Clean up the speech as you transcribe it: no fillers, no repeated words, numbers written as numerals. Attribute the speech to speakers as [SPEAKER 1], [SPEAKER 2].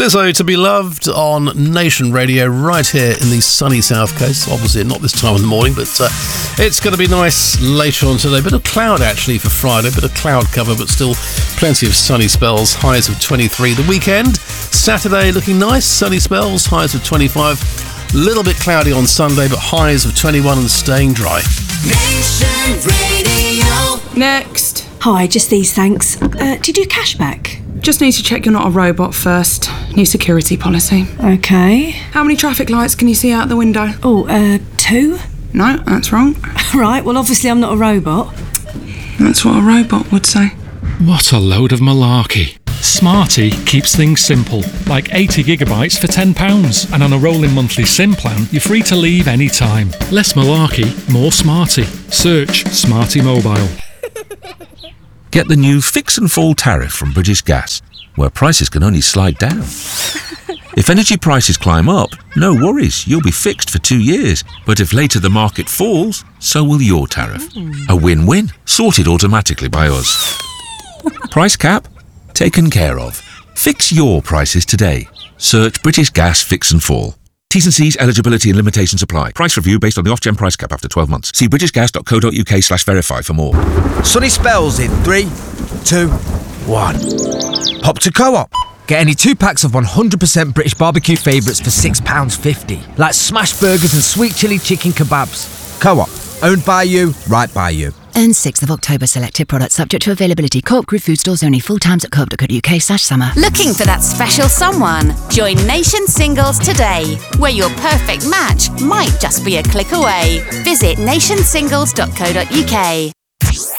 [SPEAKER 1] Lizzo to be loved on Nation Radio right here in the sunny South Coast. Obviously not this time in the morning, but it's going to be nice later on today. Bit of cloud actually for Friday, bit of cloud cover, but still plenty of sunny spells, highs of 23. The weekend, Saturday looking nice, sunny spells, highs of 25. A little bit cloudy on Sunday, but highs of 21 and staying dry.
[SPEAKER 2] Nation Radio.
[SPEAKER 3] Next.
[SPEAKER 4] Hi, just these, thanks. Did you cash back?
[SPEAKER 3] Just need to check you're not a robot first. New security policy.
[SPEAKER 4] Okay.
[SPEAKER 3] How many traffic lights can you see out the window?
[SPEAKER 4] 2?
[SPEAKER 3] No, that's wrong.
[SPEAKER 4] Right, well, obviously I'm not a robot.
[SPEAKER 3] That's what a robot would say.
[SPEAKER 5] What a load of malarkey. Smarty keeps things simple, like 80 gigabytes for £10. And on a rolling monthly SIM plan, you're free to leave any time. Less malarkey, more Smarty. Search Smarty Mobile.
[SPEAKER 6] Get the new Fix and Fall tariff from British Gas, where prices can only slide down. If energy prices climb up, no worries, you'll be fixed for 2 years. But if later the market falls, so will your tariff. A win-win, sorted automatically by us. Price cap? Taken care of. Fix your prices today. Search British Gas Fix and Fall. T's and C's, eligibility and limitations apply. Price review based on the off-gen price cap after 12 months. See britishgas.co.uk/verify for more.
[SPEAKER 7] Sunny spells in 3, 2, 1. Hop to Co-op. Get any 2 packs of 100% British barbecue favourites for £6.50. Like smash burgers and sweet chilli chicken kebabs. Co-op. Owned by you, right by you.
[SPEAKER 8] Earn 6th of October selected products subject to availability. Co-op Group food stores only. Full times at co-op.co.uk/summer.
[SPEAKER 2] Looking for that special someone? Join Nation Singles today, where your perfect match might just be a click away. Visit nationsingles.co.uk.